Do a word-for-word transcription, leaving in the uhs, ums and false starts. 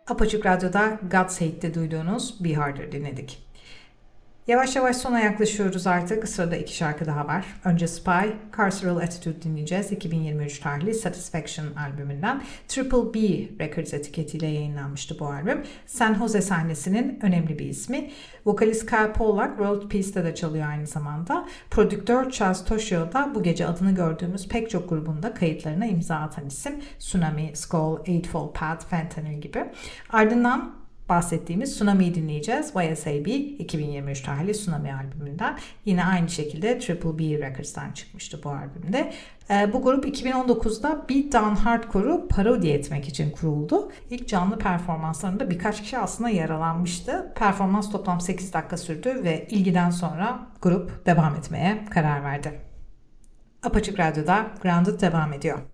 Apaçık Radyo'da God's Hate'de duyduğunuz Be Harder dinledik. Yavaş yavaş sona yaklaşıyoruz artık. Sırada iki şarkı daha var. Önce Spy, Carceral Attitude dinleyeceğiz. iki bin yirmi üç tarihli Satisfaction albümünden. Triple B Records etiketiyle yayınlanmıştı bu albüm. San Jose sahnesinin önemli bir ismi. Vokalist Kyle Pollak World Peace'te de çalıyor aynı zamanda. Prodüktör Charles Toshio da bu gece adını gördüğümüz pek çok grubunda kayıtlarına imza atan isim. Tsunami, Skull, Eightfold Path, Fentanyl gibi. Ardından bahsettiğimiz Tsunami'yi dinleyeceğiz. Y S A B iki bin yirmi üç tarihli Tsunami albümünden. Yine aynı şekilde Triple B Records'tan çıkmıştı bu albümde. E, bu grup iki bin on dokuzda Beatdown Hardcore'u parodi etmek için kuruldu. İlk canlı performanslarında birkaç kişi aslında yaralanmıştı. Performans toplam sekiz dakika sürdü ve ilgiden sonra grup devam etmeye karar verdi. Apaçık Radyo'da Grounded devam ediyor.